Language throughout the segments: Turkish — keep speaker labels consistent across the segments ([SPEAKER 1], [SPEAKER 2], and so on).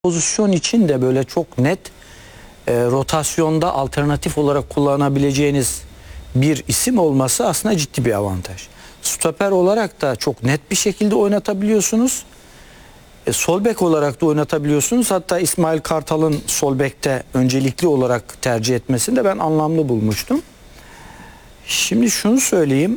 [SPEAKER 1] pozisyon için de böyle çok net rotasyonda alternatif olarak kullanabileceğiniz bir isim olması aslında ciddi bir avantaj. Stoper olarak da çok net bir şekilde oynatabiliyorsunuz. Sol bek olarak da oynatabiliyorsunuz. Hatta İsmail Kartal'ın sol bekte öncelikli olarak tercih etmesini de ben anlamlı bulmuştum. Şimdi şunu söyleyeyim.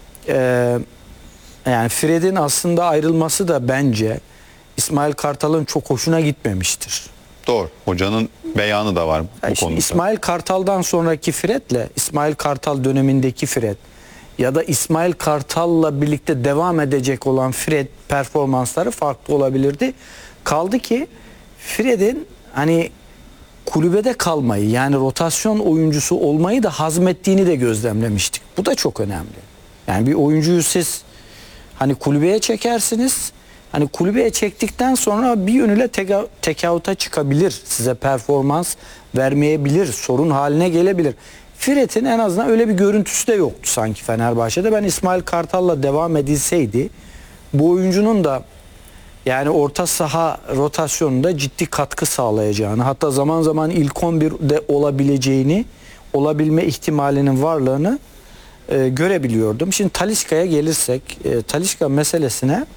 [SPEAKER 1] Yani Fred'in aslında ayrılması da bence İsmail Kartal'ın çok hoşuna gitmemiştir.
[SPEAKER 2] Doğru. Hocanın beyanı da var bu konuda.
[SPEAKER 1] İsmail Kartal'dan sonraki Fred'le İsmail Kartal dönemindeki Fred ya da İsmail Kartal'la birlikte devam edecek olan Fred performansları farklı olabilirdi. Kaldı ki Fred'in hani kulübede kalmayı, yani rotasyon oyuncusu olmayı da hazmettiğini de gözlemlemiştik. Bu da çok önemli. Yani bir oyuncuyu siz hani kulübeye çekersiniz. Hani kulübeye çektikten sonra bir yönüyle tekavüte çıkabilir. Size performans vermeyebilir. Sorun haline gelebilir. Fred'in en azından öyle bir görüntüsü de yoktu sanki Fenerbahçe'de. Ben İsmail Kartal'la devam edilseydi bu oyuncunun da yani orta saha rotasyonunda ciddi katkı sağlayacağını, hatta zaman zaman ilk 11'de olabilme ihtimalinin varlığını görebiliyordum. Şimdi Talisca'ya gelirsek, Talisca meselesine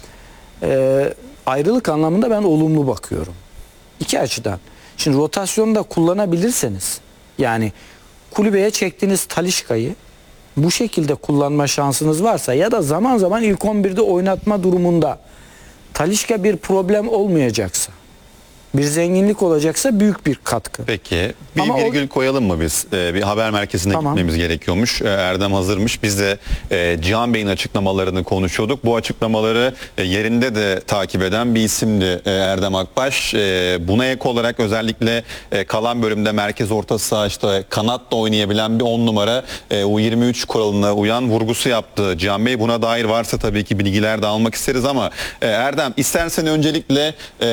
[SPEAKER 1] ayrılık anlamında ben olumlu bakıyorum. İki açıdan. Şimdi rotasyonda kullanabilirseniz, yani kulübeye çektiğiniz Talisca'yı bu şekilde kullanma şansınız varsa ya da zaman zaman ilk 11'de oynatma durumunda Talisca bir problem olmayacaksa, bir zenginlik olacaksa büyük bir katkı.
[SPEAKER 2] Peki bir virgül koyalım mı biz? Bir haber merkezine gitmemiz gerekiyormuş. Erdem hazırmış. Biz de Cihan Bey'in açıklamalarını konuşuyorduk. Bu açıklamaları yerinde de takip eden bir isimdi Erdem Akbaş. Buna ek olarak özellikle kalan bölümde merkez orta saha işte kanatla oynayabilen bir 10 numara U23 kuralına uyan vurgusu yaptı Cihan Bey. Buna dair varsa tabii ki bilgiler de almak isteriz ama Erdem, istersen öncelikle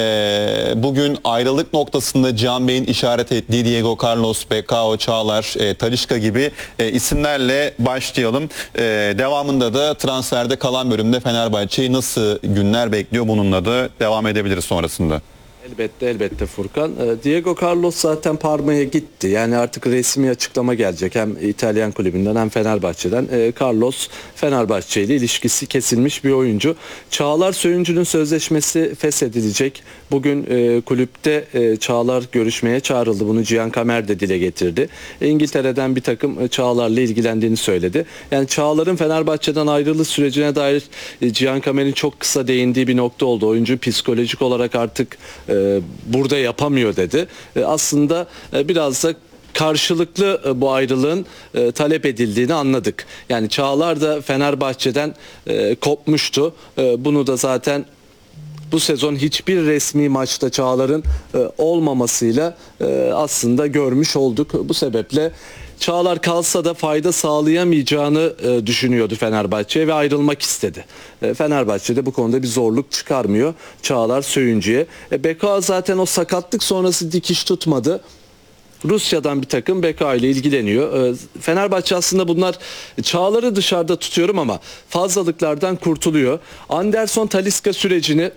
[SPEAKER 2] bugün ayrılık noktasında Cihan Bey'in işaret ettiği Diego Carlos, Bekao, Çağlar, Talisca gibi isimlerle başlayalım. Devamında da transferde kalan bölümde Fenerbahçe'yi nasıl günler bekliyor, bununla da devam edebiliriz sonrasında.
[SPEAKER 3] Elbette Furkan. Diego Carlos zaten Parma'ya gitti. Yani artık resmi açıklama gelecek. Hem İtalyan kulübünden hem Fenerbahçe'den. Carlos Fenerbahçe ile ilişkisi kesilmiş bir oyuncu. Çağlar Söyüncü'nün sözleşmesi feshedilecek. Bugün kulüpte Çağlar görüşmeye çağrıldı. Bunu Cihan Kamer de dile getirdi. İngiltere'den bir takım Çağlar'la ilgilendiğini söyledi. Yani Çağlar'ın Fenerbahçe'den ayrılış sürecine dair Cihan Kamer'in çok kısa değindiği bir nokta oldu. Oyuncu psikolojik olarak artık burada yapamıyor dedi. Aslında biraz da karşılıklı bu ayrılığın talep edildiğini anladık. Yani Çağlar da Fenerbahçe'den kopmuştu. Bunu da zaten bu sezon hiçbir resmi maçta Çağlar'ın olmamasıyla aslında görmüş olduk. Bu sebeple Çağlar kalsa da fayda sağlayamayacağını düşünüyordu Fenerbahçe ve ayrılmak istedi. Fenerbahçe de bu konuda bir zorluk çıkarmıyor Çağlar Söyüncü'ye. Bekao zaten o sakatlık sonrası dikiş tutmadı. Rusya'dan bir takım Bekao ile ilgileniyor. Fenerbahçe aslında bunlar Çağlar'ı dışarıda tutuyorum ama fazlalıklardan kurtuluyor. Anderson Talisca sürecini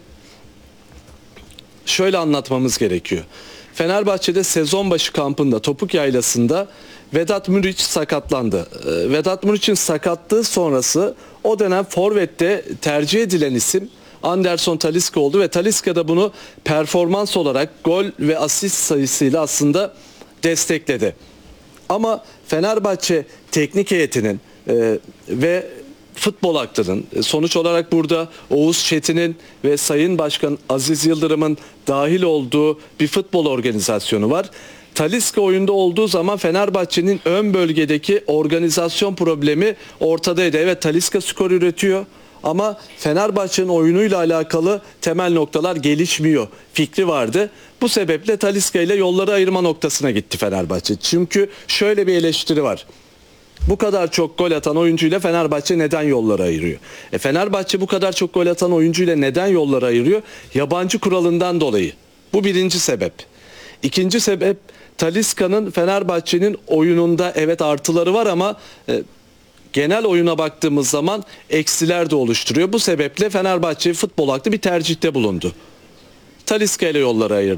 [SPEAKER 3] şöyle anlatmamız gerekiyor. Fenerbahçe'de sezon başı kampında Topuk Yaylası'nda Vedat Muriç sakatlandı. Vedat Muriç'in sakatlığı sonrası o dönem forvette tercih edilen isim Anderson Talisca oldu ve Talisca da bunu performans olarak gol ve asist sayısıyla aslında destekledi. Ama Fenerbahçe teknik heyetinin ve futbol aktörünün, sonuç olarak burada Oğuz Çetin'in ve Sayın Başkan Aziz Yıldırım'ın dahil olduğu bir futbol organizasyonu var. Talisca oyunda olduğu zaman Fenerbahçe'nin ön bölgedeki organizasyon problemi ortadaydı. Evet, Talisca skor üretiyor ama Fenerbahçe'nin oyunuyla alakalı temel noktalar gelişmiyor fikri vardı. Bu sebeple Talisca ile yolları ayırma noktasına gitti Fenerbahçe. Çünkü şöyle bir eleştiri var. Bu kadar çok gol atan oyuncuyla Fenerbahçe neden yolları ayırıyor? Fenerbahçe bu kadar çok gol atan oyuncuyla neden yolları ayırıyor? Yabancı kuralından dolayı. Bu birinci sebep. İkinci sebep, Talisca'nın Fenerbahçe'nin oyununda evet artıları var ama genel oyuna baktığımız zaman eksiler de oluşturuyor. Bu sebeple Fenerbahçe futbol aklı bir tercihte bulundu. Talisca ile yolları ayırdı.